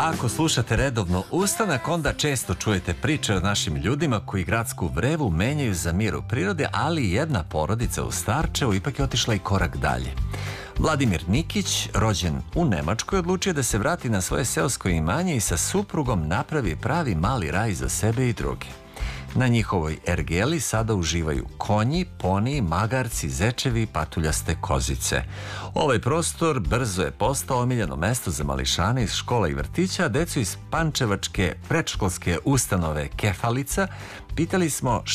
Ako slušate redovno Ustanak, onda često čujete priče o našim ljudima koji gradsku vrevu menjaju za mir u prirode, ali jedna porodica u Starčevu ipak je otišla i korak dalje. Vladimir Nikić, rođen u Nemačkoj, odlučio da se vrati na svoje seosko imanje i sa suprugom napravi pravi mali raj za sebe i druge. Na njihovoj ergeli sada uživaju konji, poniji, magarci, zečevi i patuljaste kozice. Ovaj prostor brzo je postao omiljeno mesto za mališane iz škola i vrtića, a decu iz pančevačke predškolske ustanove Kefalica pitali smo